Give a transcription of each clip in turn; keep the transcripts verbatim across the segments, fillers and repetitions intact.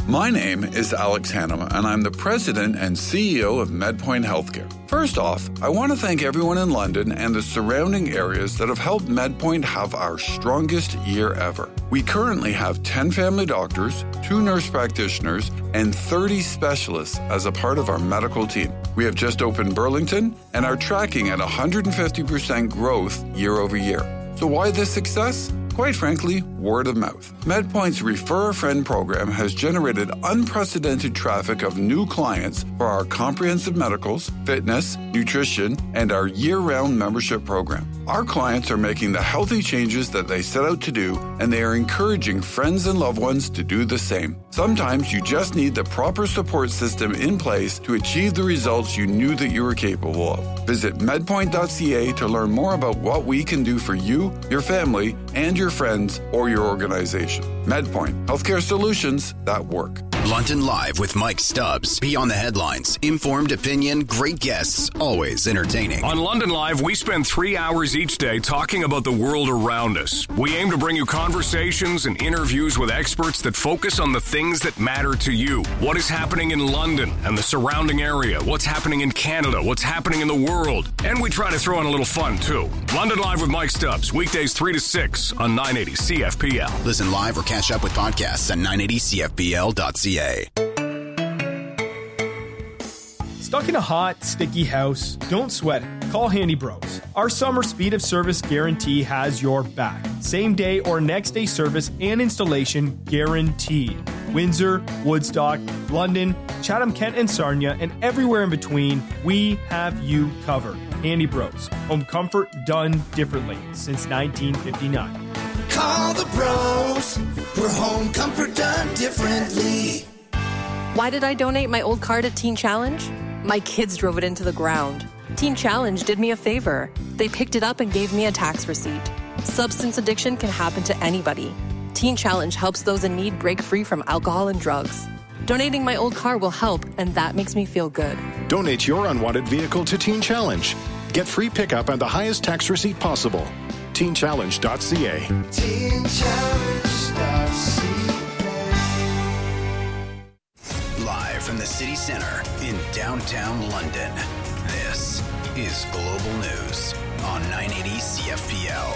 My name is Alex Hannum, and I'm the president and C E O of MedPoint Healthcare. First off, I want to thank everyone in London and the surrounding areas that have helped MedPoint have our strongest year ever. We currently have ten family doctors, two nurse practitioners, and thirty specialists as a part of our medical team. We have just opened Burlington and are tracking at one hundred fifty percent growth year over year. So why this success? Quite frankly, word of mouth. MedPoint's Refer a Friend program has generated unprecedented traffic of new clients for our comprehensive medicals, fitness, nutrition, and our year-round membership program. Our clients are making the healthy changes that they set out to do, and they are encouraging friends and loved ones to do the same. Sometimes you just need the proper support system in place to achieve the results you knew that you were capable of. Visit medpoint dot c a to learn more about what we can do for you, your family, and your friends or your organization. MedPoint, healthcare solutions that work. London Live with Mike Stubbs. Beyond the headlines, informed opinion, great guests, always entertaining. On London Live, we spend three hours each day talking about the world around us. We aim to bring you conversations and interviews with experts that focus on the things that matter to you. What is happening in London and the surrounding area? What's happening in Canada? What's happening in the world? And we try to throw in a little fun, too. London Live with Mike Stubbs, weekdays three to six on nine eighty C F P L. Listen live or catch up with podcasts at nine eighty C F P L dot C A. Stuck in a hot, sticky house? Don't sweat it. Call Handy Bros. Our summer speed of service guarantee has your back. Same day or next day service and installation guaranteed. Windsor, Woodstock, London, Chatham-Kent and Sarnia, and everywhere in between, we have you covered. Handy Bros. Home comfort done differently since nineteen fifty-nine. Call the bros for home comfort done differently. Why did I donate my old car to Teen Challenge? My kids drove it into the ground. Teen Challenge did me a favor. They picked it up and gave me a tax receipt. Substance addiction can happen to anybody. Teen Challenge helps those in need break free from alcohol and drugs. Donating my old car will help, and that makes me feel good. Donate your unwanted vehicle to Teen Challenge. Get free pickup and the highest tax receipt possible. teen challenge dot c a. teen challenge dot c a. Live from the city center in downtown London, this is Global News on nine eighty C F P L.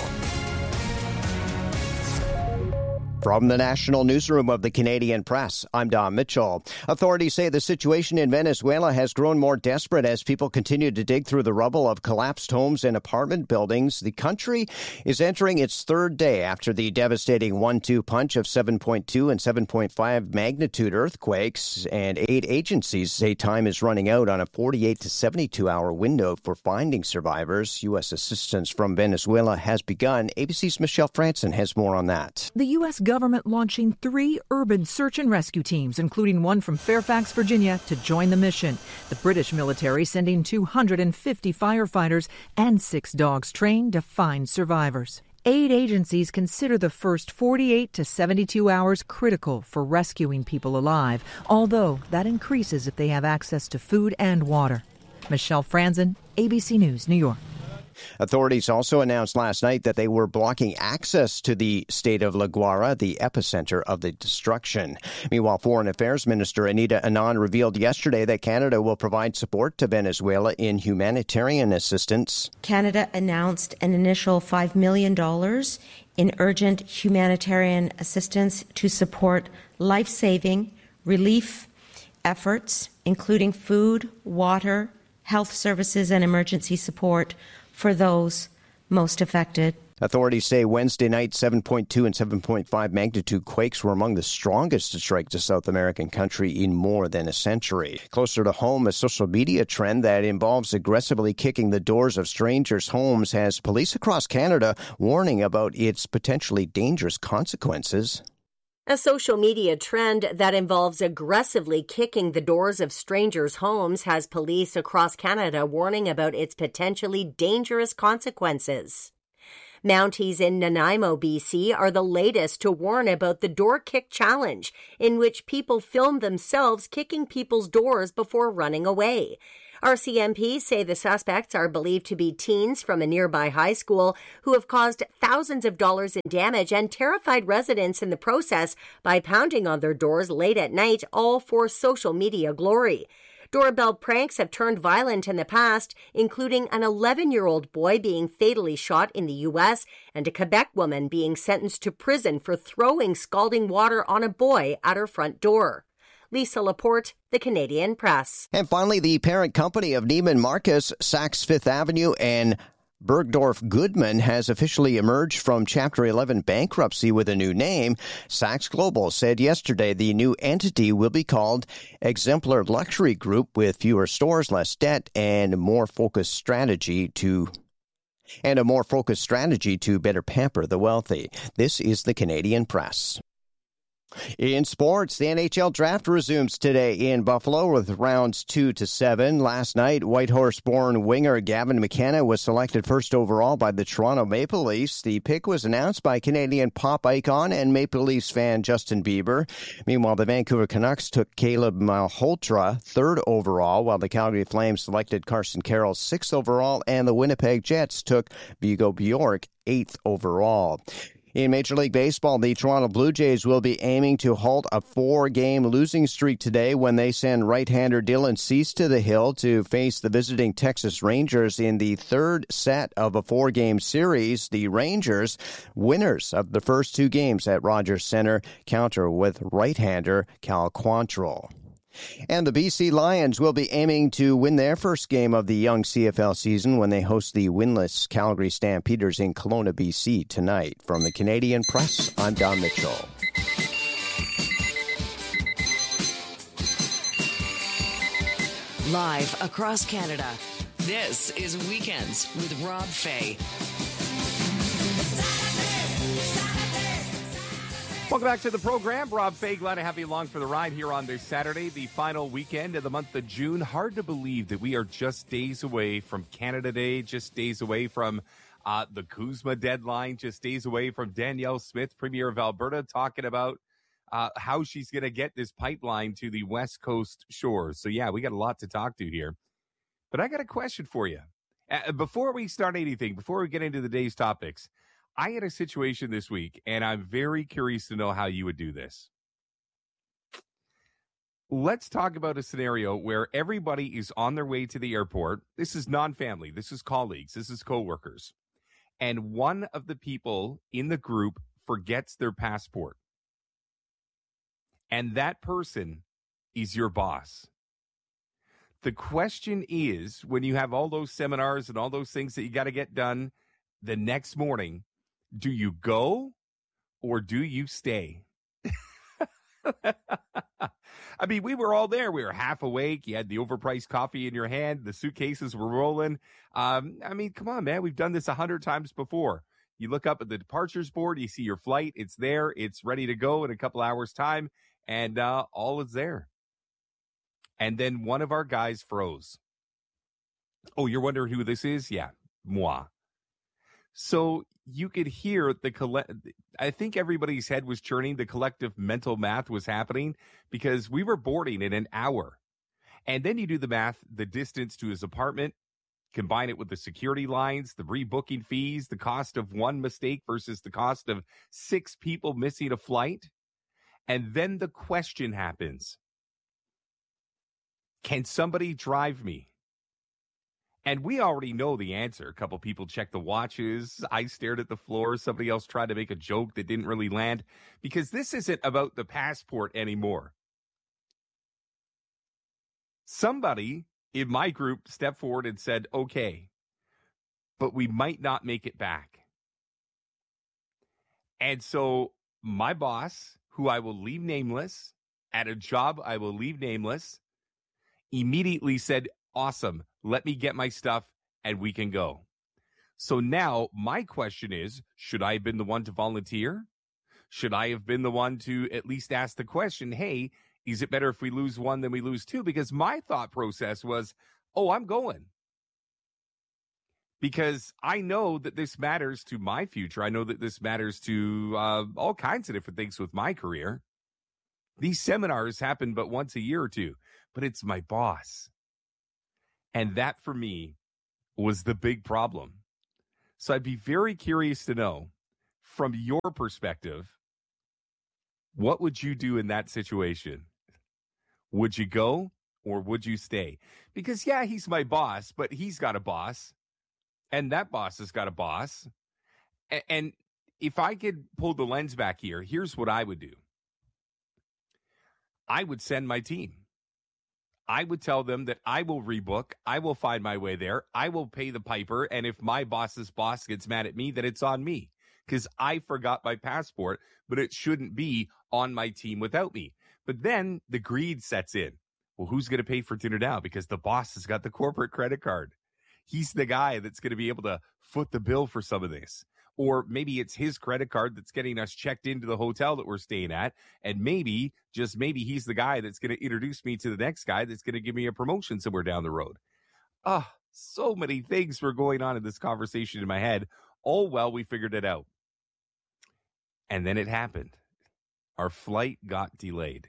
From the National Newsroom of the Canadian Press, I'm Don Mitchell. Authorities say the situation in Venezuela has grown more desperate as people continue to dig through the rubble of collapsed homes and apartment buildings. The country is entering its third day after the devastating one two punch of seven point two and seven point five magnitude earthquakes, and aid agencies say time is running out on a forty-eight to seventy-two hour window for finding survivors. U S assistance from Venezuela has begun. A B C's Michelle Franson has more on that. The U S government launching three urban search and rescue teams, including one from Fairfax, Virginia, to join the mission. The British military sending two hundred fifty firefighters and six dogs trained to find survivors. Aid agencies consider the first forty-eight to seventy-two hours critical for rescuing people alive, although that increases if they have access to food and water. Michelle Franzen, A B C News, New York. Authorities also announced last night that they were blocking access to the state of La Guaira, the epicenter of the destruction. Meanwhile, Foreign Affairs Minister Anita Anand revealed yesterday that Canada will provide support to Venezuela in humanitarian assistance. Canada announced an initial five million dollars in urgent humanitarian assistance to support life-saving relief efforts, including food, water, health services, and emergency support for those most affected. Authorities say Wednesday night seven point two and seven point five magnitude quakes were among the strongest to strike the South American country in more than a century. Closer to home, a social media trend that involves aggressively kicking the doors of strangers' homes has police across Canada warning about its potentially dangerous consequences. A social media trend that involves aggressively kicking the doors of strangers' homes has police across Canada warning about its potentially dangerous consequences. Mounties in Nanaimo, B C are the latest to warn about the door kick challenge, in which people film themselves kicking people's doors before running away. R C M P say the suspects are believed to be teens from a nearby high school who have caused thousands of dollars in damage and terrified residents in the process by pounding on their doors late at night, all for social media glory. Doorbell pranks have turned violent in the past, including an eleven-year-old boy being fatally shot in the U S and a Quebec woman being sentenced to prison for throwing scalding water on a boy at her front door. Lisa Laporte, The Canadian Press. And finally, the parent company of Neiman Marcus, Saks Fifth Avenue and Bergdorf Goodman has officially emerged from Chapter eleven bankruptcy with a new name. Saks Global said yesterday the new entity will be called Exemplar Luxury Group, with fewer stores, less debt, and more focused strategy to and a more focused strategy to better pamper the wealthy. This is the Canadian Press. In sports, the N H L draft resumes today in Buffalo with rounds two to seven. Last night, Whitehorse-born winger Gavin McKenna was selected first overall by the Toronto Maple Leafs. The pick was announced by Canadian pop icon and Maple Leafs fan Justin Bieber. Meanwhile, the Vancouver Canucks took Caleb Malhotra third overall, while the Calgary Flames selected Carson Carroll sixth overall, and the Winnipeg Jets took Bigo Bjork eighth overall. In Major League Baseball, the Toronto Blue Jays will be aiming to halt a four-game losing streak today when they send right-hander Dylan Cease to the hill to face the visiting Texas Rangers in the third set of a four-game series. The Rangers, winners of the first two games at Rogers Center, counter with right-hander Cal Quantrill. And the B C Lions will be aiming to win their first game of the young C F L season when they host the winless Calgary Stampeders in Kelowna, B C tonight. From the Canadian Press, I'm Don Mitchell. Live across Canada, this is Weekends with Rob Fay. Welcome back to the program. Rob Fay, glad to have you along for the ride here on this Saturday, the final weekend of the month of June. Hard to believe that we are just days away from Canada Day, just days away from uh, the Kuzma deadline, just days away from Danielle Smith, Premier of Alberta, talking about uh, how she's going to get this pipeline to the West Coast shores. So, yeah, we got a lot to talk to here. But I got a question for you. Uh, before we start anything, before we get into the day's topics, I had a situation this week, and I'm very curious to know how you would do this. Let's talk about a scenario where everybody is on their way to the airport. This is non-family. This is colleagues. This is coworkers. And one of the people in the group forgets their passport. And that person is your boss. The question is, when you have all those seminars and all those things that you got to get done the next morning, do you go or do you stay? I mean, we were all there. We were half awake. You had the overpriced coffee in your hand. The suitcases were rolling. Um, I mean, come on, man. We've done this a hundred times before. You look up at the departures board. You see your flight. It's there. It's ready to go in a couple hours' time. And uh, all is there. And then one of our guys froze. Oh, you're wondering who this is? Yeah, moi. So you could hear the coll- I think everybody's head was churning. The collective mental math was happening because we were boarding in an hour. And then you do the math, the distance to his apartment, combine it with the security lines, the rebooking fees, the cost of one mistake versus the cost of six people missing a flight. And then the question happens. Can somebody drive me? And we already know the answer. A couple people checked the watches. I stared at the floor. Somebody else tried to make a joke that didn't really land, because this isn't about the passport anymore. Somebody in my group stepped forward and said, okay, but we might not make it back. And so my boss, who I will leave nameless, at a job I will leave nameless, immediately said, awesome, let me get my stuff and we can go. So now my question is, should I have been the one to volunteer? Should I have been the one to at least ask the question, hey, is it better if we lose one than we lose two? Because my thought process was, oh, I'm going. Because I know that this matters to my future. I know that this matters to uh, all kinds of different things with my career. These seminars happen but once a year or two, but it's my boss. And that, for me, was the big problem. So I'd be very curious to know, from your perspective, what would you do in that situation? Would you go or would you stay? Because, yeah, he's my boss, but he's got a boss. And that boss has got a boss. A- and if I could pull the lens back here, here's what I would do. I would send my team. I would tell them that I will rebook. I will find my way there. I will pay the piper. And if my boss's boss gets mad at me, that it's on me because I forgot my passport, but it shouldn't be on my team without me. But then the greed sets in. Well, who's going to pay for dinner now? Because the boss has got the corporate credit card. He's the guy that's going to be able to foot the bill for some of this. Or maybe it's his credit card that's getting us checked into the hotel that we're staying at. And maybe, just maybe, he's the guy that's going to introduce me to the next guy that's going to give me a promotion somewhere down the road. Ah, oh, so many things were going on in this conversation in my head. All well, we figured it out. And then it happened. Our flight got delayed.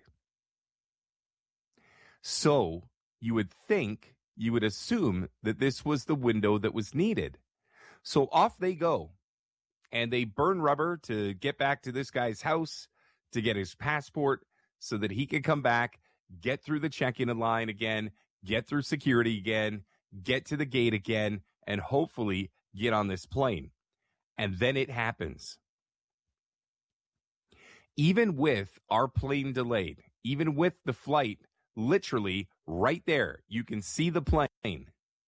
So you would think, you would assume that this was the window that was needed. So off they go. And they burn rubber to get back to this guy's house, to get his passport so that he could come back, get through the check-in line again, get through security again, get to the gate again, and hopefully get on this plane. And then it happens. Even with our plane delayed, even with the flight literally right there, you can see the plane.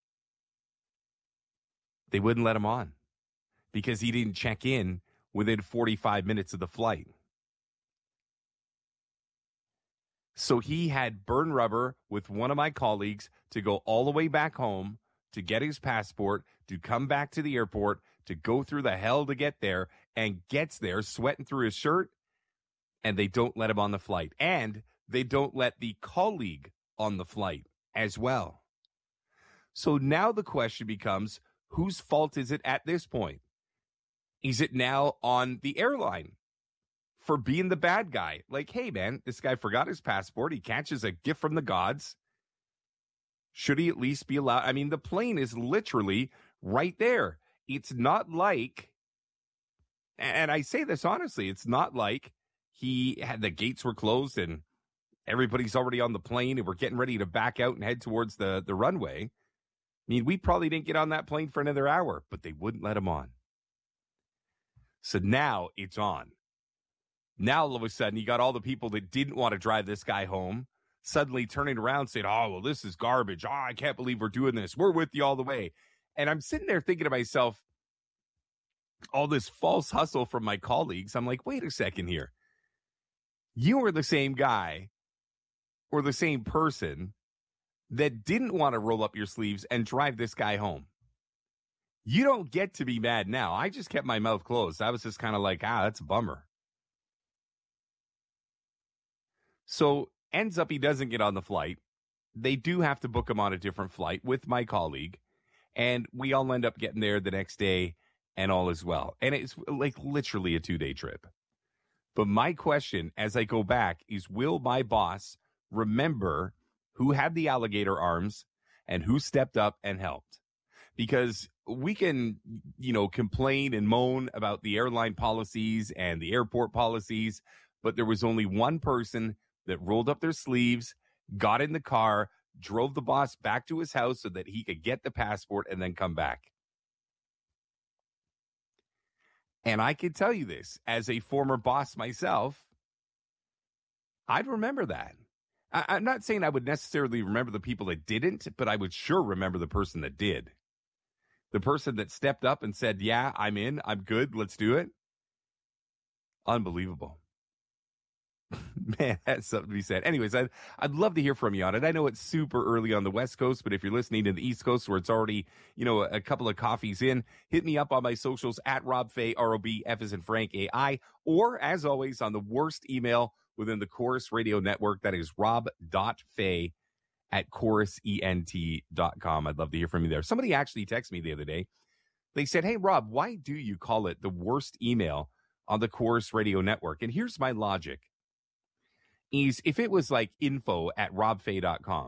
They wouldn't let him on because he didn't check in within forty-five minutes of the flight. So he had burn rubber with one of my colleagues to go all the way back home to get his passport, to come back to the airport, to go through the hell to get there, and gets there sweating through his shirt, and they don't let him on the flight. And they don't let the colleague on the flight as well. So now the question becomes, whose fault is it at this point? Is it now on the airline for being the bad guy? Like, hey, man, this guy forgot his passport. He catches a gift from the gods. Should he at least be allowed? I mean, the plane is literally right there. It's not like, and I say this honestly, it's not like he had the gates were closed and everybody's already on the plane and we're getting ready to back out and head towards the, the runway. I mean, we probably didn't get on that plane for another hour, but they wouldn't let him on. So now it's on. Now, all of a sudden, you got all the people that didn't want to drive this guy home suddenly turning around saying, oh, well, this is garbage. Oh, I can't believe we're doing this. We're with you all the way. And I'm sitting there thinking to myself, all this false hustle from my colleagues. I'm like, wait a second here. You are the same guy or the same person that didn't want to roll up your sleeves and drive this guy home. You don't get to be mad now. I just kept my mouth closed. I was just kind of like, ah, that's a bummer. So ends up he doesn't get on the flight. They do have to book him on a different flight with my colleague. And we all end up getting there the next day and all is well. And it's like literally a two-day trip. But my question as I go back is, will my boss remember who had the alligator arms and who stepped up and helped? Because we can, you know, complain and moan about the airline policies and the airport policies, but there was only one person that rolled up their sleeves, got in the car, drove the boss back to his house so that he could get the passport and then come back. And I can tell you this, as a former boss myself, I'd remember that. I- I'm not saying I would necessarily remember the people that didn't, but I would sure remember the person that did. The person that stepped up and said, yeah, I'm in, I'm good, let's do it. Unbelievable. Man, that's something to be said. Anyways, I'd, I'd love to hear from you on it. I know it's super early on the West Coast, but if you're listening to the East Coast where it's already, you know, a, a couple of coffees in, hit me up on my socials at Rob Fay, R O B, F as in Frank, A I, or as always on the worst email within the Chorus Radio Network. That is rob.fay at chorus ent dot com. I'd love to hear from you there. Somebody actually texted me the other day. They said, hey, Rob, why do you call it the worst email on the Chorus Radio Network? And here's my logic. Is if it was like info at robfay dot com,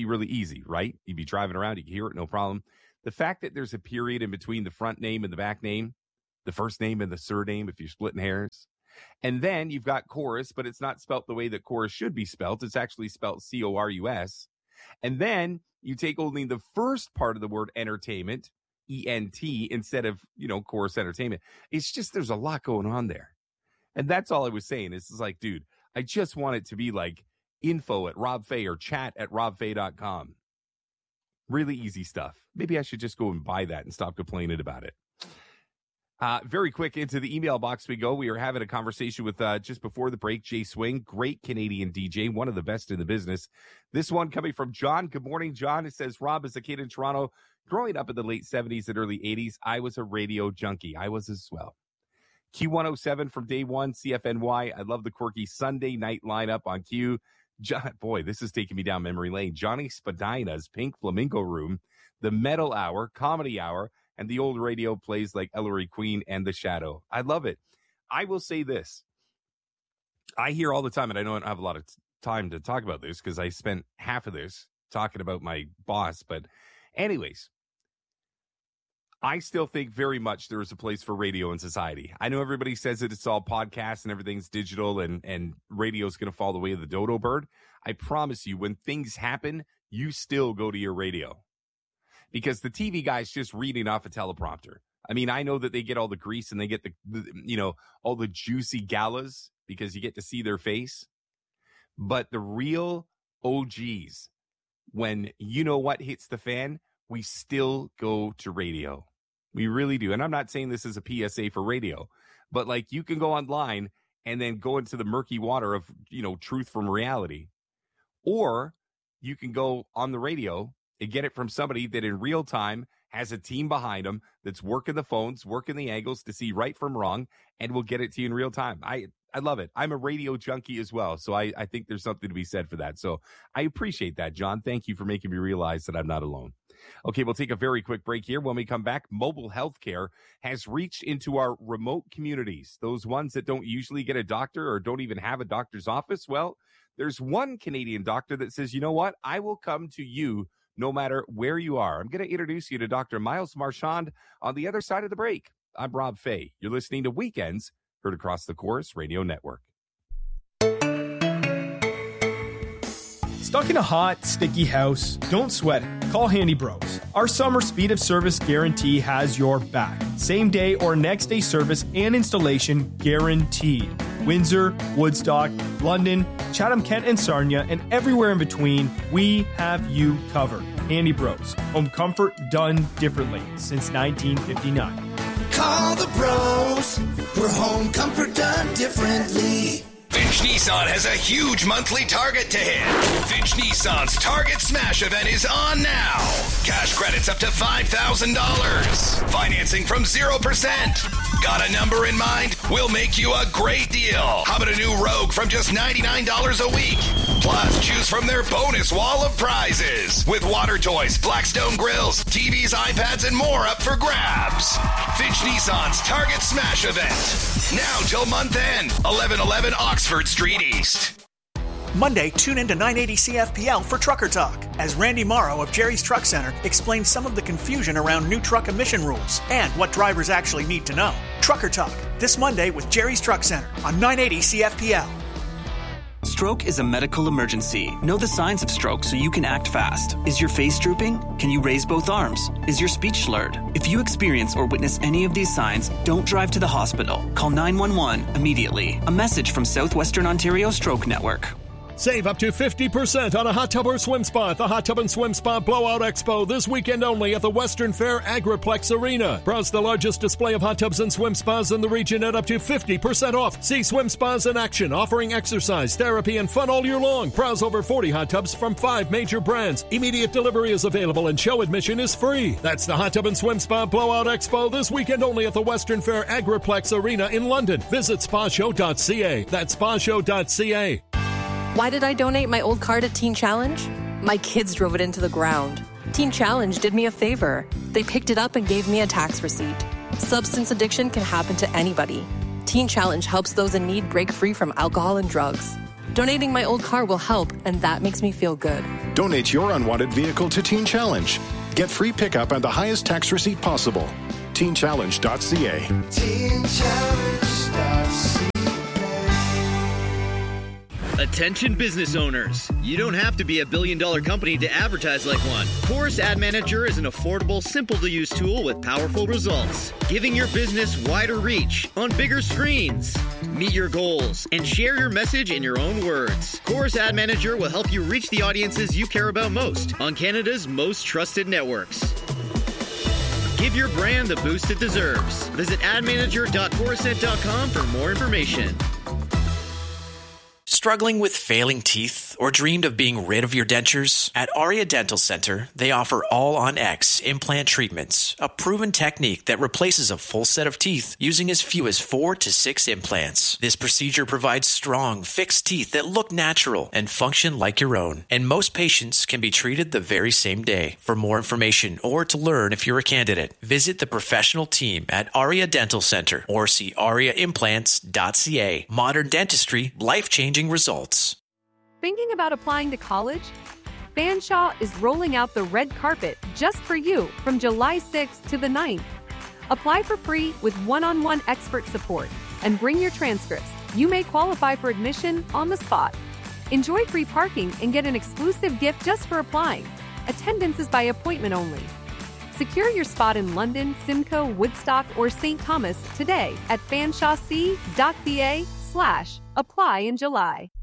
be really easy, right? You'd be driving around, you can hear it, no problem. The fact that there's a period in between the front name and the back name, the first name and the surname, if you're splitting hairs. And then you've got chorus, but it's not spelt the way that chorus should be spelt. It's actually spelt C O R U S. And then you take only the first part of the word entertainment, E N T, instead of, you know, chorus entertainment. It's just, there's a lot going on there. And that's all I was saying. It's like, dude, I just want it to be like info at Rob Fay or chat at rob fay dot com. Really easy stuff. Maybe I should just go and buy that and stop complaining about it. Uh, very quick, into the email box we go. We are having a conversation with, uh, just before the break, Jay Swing, great Canadian D J, one of the best in the business. This one coming from John. Good morning, John. It says, Rob, as a kid in Toronto, growing up in the late seventies and early eighties, I was a radio junkie. I was as well. Q one oh seven from day one, C F N Y. I love the quirky Sunday night lineup on Q. John, boy, this is taking me down memory lane. Johnny Spadina's Pink Flamingo Room, the Metal Hour, Comedy Hour, and the old radio plays like Ellery Queen and The Shadow. I love it. I will say this. I hear all the time, and I don't have a lot of time to talk about this because I spent half of this talking about my boss. But anyways, I still think very much there is a place for radio in society. I know everybody says that it's all podcasts and everything's digital and, and radio's going to fall the way of the dodo bird. I promise you, when things happen, you still go to your radio. Because the T V guy's just reading off a teleprompter. I mean, I know that they get all the grease and they get the, the, you know, all the juicy galas because you get to see their face. But the real O Gs, when you know what hits the fan, we still go to radio. We really do. And I'm not saying this is a P S A for radio, but like you can go online and then go into the murky water of, you know, truth from reality. Or you can go on the radio and get it from somebody that in real time has a team behind them that's working the phones, working the angles to see right from wrong, and will get it to you in real time. I I love it. I'm a radio junkie as well, so I, I think there's something to be said for that. So I appreciate that, John. Thank you for making me realize that I'm not alone. Okay, we'll take a very quick break here. When we come back, mobile healthcare has reached into our remote communities, those ones that don't usually get a doctor or don't even have a doctor's office. Well, there's one Canadian doctor that says, you know what? I will come to you no matter where you are. I'm going to introduce you to Doctor Miles Marchand on the other side of the break. I'm Rob Fay. You're listening to Weekends, heard across the Chorus Radio Network. Stuck in a hot, sticky house? Don't sweat it. Call Handy Bros. Our summer speed of service guarantee has your back. Same day or next day service and installation guaranteed. Windsor, Woodstock, London, Chatham, Kent, and Sarnia, and everywhere in between, we have you covered. Handy Bros. Home comfort done differently since nineteen fifty-nine. Call the bros for home comfort done differently. Finch Nissan has a huge monthly target to hit. Finch Nissan's Target Smash event is on now. Cash credits up to five thousand dollars. Financing from zero percent. Got a number in mind? We'll make you a great deal. How about a new Rogue from just ninety-nine dollars a week? Plus, choose from their bonus wall of prizes. With water toys, Blackstone grills, T Vs, iPads, and more up for grabs. Finch Nissan's Target Smash event. Now till month end. eleven eleven Oxford Street East. Monday, tune in to nine eighty C F P L for Trucker Talk, as Randy Morrow of Jerry's Truck Center explains some of the confusion around new truck emission rules and what drivers actually need to know. Trucker Talk, this Monday with Jerry's Truck Center on nine eighty C F P L. Stroke is a medical emergency. Know the signs of stroke so you can act fast. Is your face drooping? Can you raise both arms? Is your speech slurred? If you experience or witness any of these signs, don't drive to the hospital. Call nine one one immediately. A message from Southwestern Ontario Stroke Network. Save up to fifty percent on a hot tub or swim spa at the Hot Tub and Swim Spa Blowout Expo this weekend only at the Western Fair Agriplex Arena. Browse the largest display of hot tubs and swim spas in the region at up to fifty percent off. See swim spas in action, offering exercise, therapy, and fun all year long. Browse over forty hot tubs from five major brands. Immediate delivery is available and show admission is free. That's the Hot Tub and Swim Spa Blowout Expo this weekend only at the Western Fair Agriplex Arena in London. Visit spa show dot c a. That's spa show dot c a. Why did I donate my old car to Teen Challenge? My kids drove it into the ground. Teen Challenge did me a favor. They picked it up and gave me a tax receipt. Substance addiction can happen to anybody. Teen Challenge helps those in need break free from alcohol and drugs. Donating my old car will help, and that makes me feel good. Donate your unwanted vehicle to Teen Challenge. Get free pickup and the highest tax receipt possible. teen challenge dot c a. teen challenge dot c a. Attention business owners. You don't have to be a billion dollar company to advertise like one. Chorus Ad Manager is an affordable, simple to use tool with powerful results, giving your business wider reach on bigger screens. Meet your goals and share your message in your own words. Chorus Ad Manager will help you reach the audiences you care about most on Canada's most trusted networks. Give your brand the boost it deserves. Visit ad manager dot chorusnet dot com for more information. Struggling with failing teeth or dreamed of being rid of your dentures? At Aria Dental Center, they offer all-on-X implant treatments, a proven technique that replaces a full set of teeth using as few as four to six implants. This procedure provides strong, fixed teeth that look natural and function like your own. And most patients can be treated the very same day. For more information or to learn if you're a candidate, visit the professional team at Aria Dental Center or see aria implants dot c a. Modern dentistry, life-changing results. Thinking about applying to college? Fanshawe is rolling out the red carpet just for you from July sixth to the ninth. Apply for free with one-on-one expert support and bring your transcripts. You may qualify for admission on the spot. Enjoy free parking and get an exclusive gift just for applying. Attendance is by appointment only. Secure your spot in London, Simcoe, Woodstock, or Saint Thomas today at fanshawec dot c a slash apply in July.